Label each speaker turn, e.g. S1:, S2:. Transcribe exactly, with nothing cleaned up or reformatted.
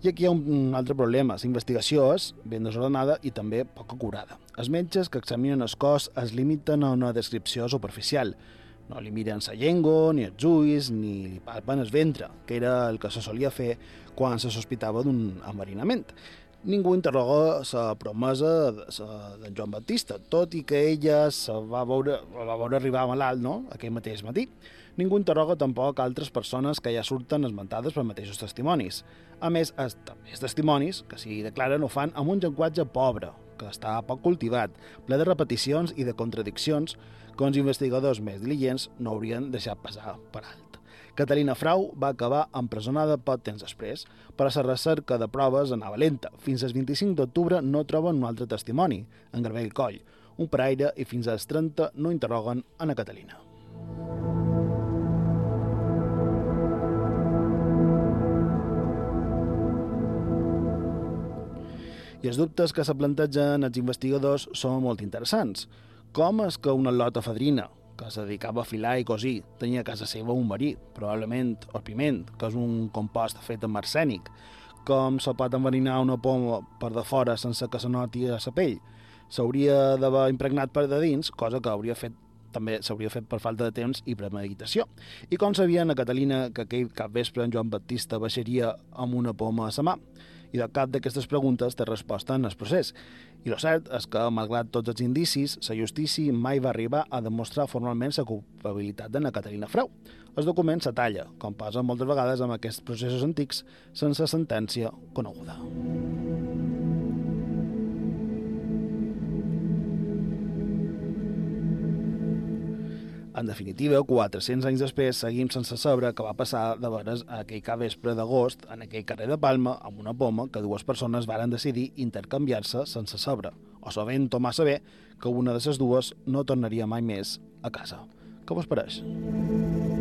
S1: I aquí hi ha un altre problema. La investigació és ben desordenada i també poc acurada. Els metges que examinen el cos es limiten a una descripció superficial. No li miren la llengua, ni els ulls, ni li palpen el ventre, que era el que se solia fer quan se sospitava d'un enverinament. Ningú interroga la promesa d'en Joan Baptista, tot i que ella se va veure, va veure arribar malalt, no?, aquell mateix matí. Ningú interroga tampoc altres persones que ja surten esmentades per mateixos testimonis. A més, els, els testimonis que s'hi declaren ho fan amb un llenguatge pobre, que està poc cultivat, ple de repeticions i de contradiccions que uns investigadors més diligents no haurien deixat passar per alt. Catalina Frau va acabar empresonada poc temps després, però la recerca de proves anava lenta. Fins al vint-i-cinc d'octubre no troben un altre testimoni, en Garbell Coll, un paraire, i fins als trenta no interroguen Anna Catalina. I els dubtes que se plantegen els investigadors són molt interessants. Com és que una lota fadrina, que se dedicava a filar i cosir, tenia a casa seva un marí, probablement orpiment, que és un compost fet amb arsènic? Com se pot enverinar una poma per de fora sense que se noti a la pell? S'hauria d'haver impregnat per de dins, cosa que hauria fet també s'hauria fet per falta de temps i premeditació. I com sabia Anna Catalina que aquell capvespre en Joan Baptista baixaria amb una poma a la mà? I de cap d'aquestes preguntes té resposta en el procés. I el cert és que, malgrat tots els indicis, la justícia mai va arribar a demostrar formalment la culpabilitat d'Anna Catalina Frau. El document se talla, com passa moltes vegades amb aquests processos antics, sense sentència coneguda. En definitiva, quatre-cents anys després, seguim sense saber què va passar de veres aquell capvespre d'agost en aquell carrer de Palma amb una poma que dues persones varen decidir intercanviar-se sense saber, o sabent o massa bé que una de les dues no tornaria mai més a casa. Què vos pareix?